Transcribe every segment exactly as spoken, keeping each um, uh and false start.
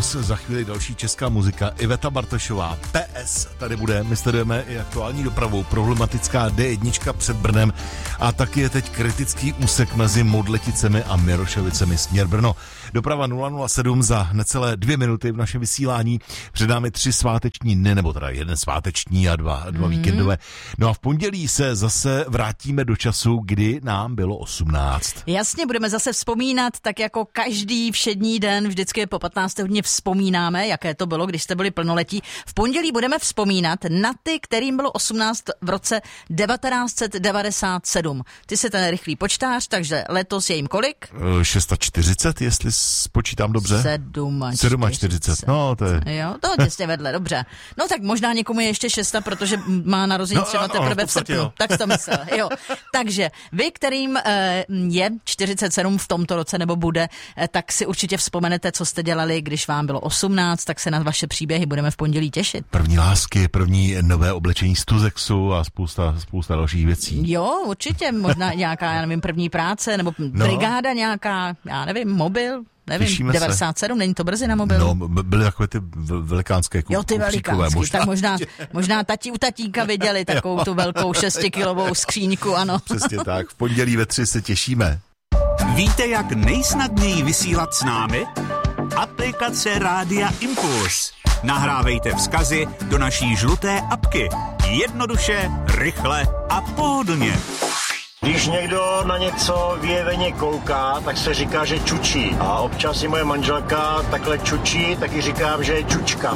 Impuls, za chvíli další česká muzika, Iveta Bartošová, P S, tady bude, my sledujeme i aktuální dopravu, problematická D jedna před Brnem a taky je teď kritický úsek mezi Modleticemi a Mirošovicemi směr Brno. Doprava nula nula sedm za necelé dvě minuty v našem vysílání, před námi tři sváteční dny, nebo teda jeden sváteční a dva, dva mm. víkendové. No a v pondělí se zase vrátíme do času, kdy nám bylo osmnáct. Jasně, budeme zase vzpomínat, tak jako každý všední den, vždycky po patnácté hodině vzpomínáme, jaké to bylo, když jste byli plnoletí. V pondělí budeme vzpomínat na ty, kterým bylo osmnáct v roce devatenáct set devadesát sedm. Ty jsi ten rychlý počtář, takže letos je jim kolik? čtyřicet šest, jestli spočítám dobře. čtyřicet sedm. No, to je... Jo, to těsně vedle, dobře. No tak možná někomu je ještě šesta, protože má narození no, třeba no, teprve v, v srpnu. jo. Tak jsi to myslel, jo. Takže vy, kterým e, je čtyřicet sedm v tomto roce nebo bude, e, tak si určitě vzpomenete, co jste dělali, když vám bylo osmnáct, tak se na vaše příběhy budeme v pondělí těšit. První lásky, první nové oblečení z Tuzexu a spousta, spousta dalších věcí. Jo, určitě, možná nějaká, já nevím, první práce, nebo no. brigáda nějaká, já nevím, mobil. Nevím, Těšíme devadesát sedm, se. Není to brzy na mobilu? No, byly takové ty velikánské kufříkové. Jo, ty velikánské, možná. Tak možná, možná tati u tatíka viděli takovou tu velkou šestikilovou skříňku, ano. Přesně tak, v pondělí ve tři se těšíme. Víte, jak nejsnadněji vysílat s námi? Aplikace Rádia Impuls. Nahrávejte vzkazy do naší žluté apky. Jednoduše, rychle a pohodlně. Když někdo na něco vyjeveně kouká, tak se říká, že čučí. A občas i moje manželka takhle čučí, taky říkám, že je čučka.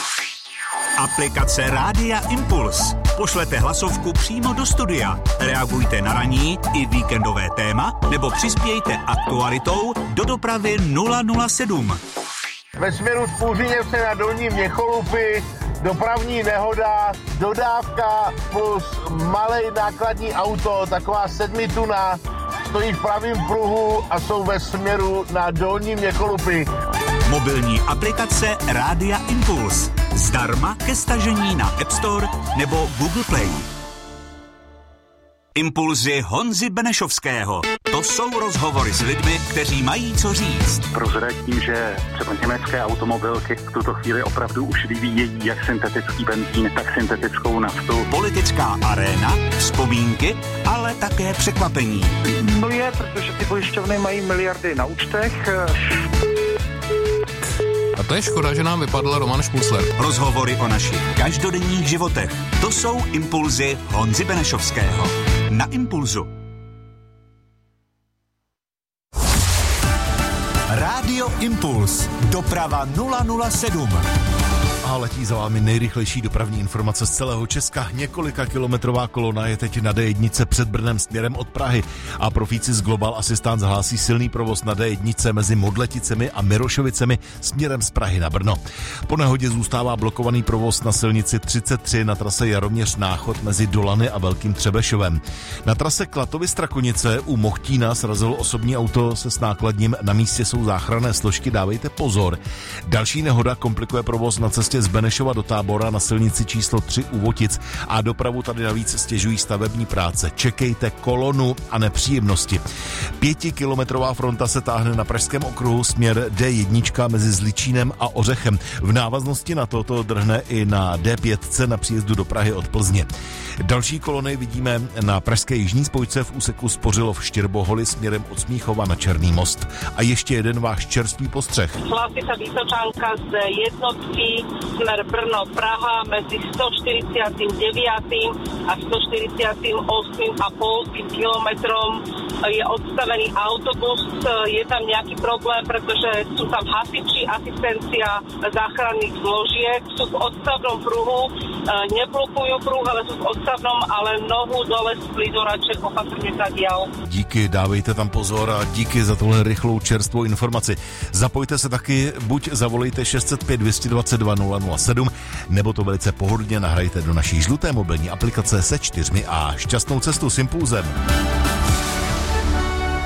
Aplikace Rádia Impuls. Pošlete hlasovku přímo do studia. Reagujte na ranní i víkendové téma nebo přispějte aktualitou do dopravy nula nula sedm. Ve směru z Půřiněvce na Dolní Měcholupy dopravní nehoda, dodávka plus malej nákladní auto, taková sedmituna, stojí v pravém pruhu a jsou ve směru na Dolní Měcholupy. Mobilní aplikace Rádia Impuls. Zdarma ke stažení na App Store nebo Google Play. Impulzy Honzy Benešovského. To jsou rozhovory s lidmi, kteří mají co říct. Prozradím, že třeba německé automobilky v tuto chvíli opravdu už vyvíjejí jak syntetický benzín, tak syntetickou naftu. Politická aréna, vzpomínky, ale také překvapení. To je, protože ty pojišťovny mají miliardy na účtech. A to je škoda, že nám vypadl Roman Šmucler. Rozhovory o našich každodenních životech. To jsou Impulzy Honzy Benešovského. Na Impulzu. Rádio Impuls. Doprava nula nula sedm. A letí za vámi nejrychlejší dopravní informace z celého Česka. Několika kilometrová kolona je teď na D jedna před Brnem směrem od Prahy a profíci z Global Assistance hlásí silný provoz na D jedna mezi Modleticemi a Mirošovicemi směrem z Prahy na Brno. Po nehodě zůstává blokovaný provoz na silnici třicet tři na trase Jaroměř Náchod mezi Dolany a Velkým Třebešovem. Na trase Klatovy-Strakonice u Mochtína srazilo osobní auto se s nákladním, na místě jsou záchranné složky, dávejte pozor. Další nehoda komplikuje provoz na cestě z Benešova do Tábora na silnici číslo tři u Votic a dopravu tady navíc stěžují stavební práce. Čekejte kolonu a nepříjemnosti. Pětikilometrová fronta se táhne na Pražském okruhu směr D jedna mezi Zličínem a Ořechem. V návaznosti na toto drhne i na D pět na příjezdu do Prahy od Plzně. Další kolony vidíme na pražské jižní spojce v úseku Spořilov Štěrboholy směrem od Smíchova na Černý most. A ještě jeden váš čerstvý postřeh. Hlási sa Vysočanka z jednotky smer Brno Praha mezi sto štyridsať deväť a sto štyridsať osem a pol kilometrom je odstavený autobus. Je tam nejaký problém, pretože sú tam hasiči, asistencia záchranných zložiek. Sú v odstavnom pruhu, neblokujú pruh, ale sú v odstavnom, ale nohu dole z plizoraček opatrne zadiaľ. Díky, dávejte tam pozor a díky za tohle rychlou čerstvou informaci. Zapojte se taky, buď zavolejte šest set pět dvě dva dva nula nula sedm, nebo to velice pohodlně nahrajte do naší žluté mobilní aplikace se čtyřmi a šťastnou cestu s Impulzem.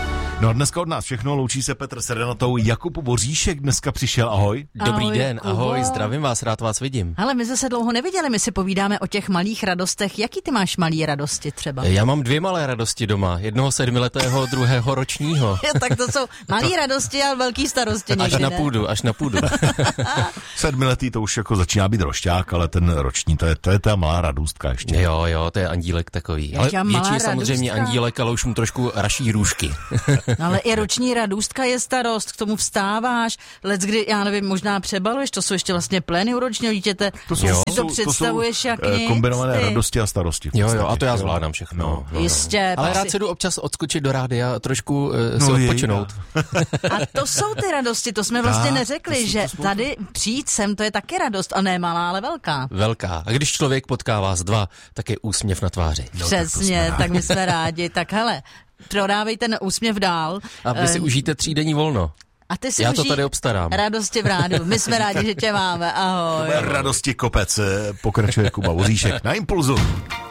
No a dneska od nás všechno, loučí se Petr s Renatou. Jakub Boříšek dneska přišel, ahoj. Dobrý Ahoj, den, Kubo. ahoj, zdravím vás, rád vás vidím. Ale my zase dlouho neviděli, my si povídáme o těch malých radostech. Jaký ty máš malý radosti třeba? Já mám dvě malé radosti doma, jednoho sedmiletého, druhého ročního. Tak to jsou malý radosti a velký starosti někdy, Až na ne? půdu, až na půdu. Sedmiletý to už jako začíná být rošťák, ale ten roční, to je, to je ta malá radůstka ještě. Jo, jo, to je andílek takový. Jak Ale já malá větší je samozřejmě radůstka. andílek, ale už mu trošku raší růžky. No ale i roční radůstka je starost, k tomu vstáváš, leckdy, já nevím, možná přebaluješ, to jsou ještě vlastně plény u ročního dítěte. To jsou, Jo. to Si jsou, to to jsou představuješ jak eh, nic, kombinované ty. radosti a starosti. v Jo, jo, podstatě. a to já zvládám všechno. No, no, Jistě. Ale pak rád si- se jdu občas odskočit do rádia a trošku uh, si No, jej, odpočinout. A to jsou ty radosti, to jsme vlastně Tak, neřekli, to jsou- že to jsou- tady přijít sem, to je taky radost, a ne malá, ale velká. Velká. A když člověk potká vás dva, tak je úsměv na tváři. No, tak to Přesně, jsme tak, rádi. my jsme rádi. Tak hele, prodávej ten úsměv dál. A vy si Eh, užijte třídenní volno. a ty si Já to užij tady obstarám. radosti v rádu. My jsme rádi, že tě máme. Ahoj. Radosti kopec, eh, pokračuje Kuba Boříšek na Impulzu.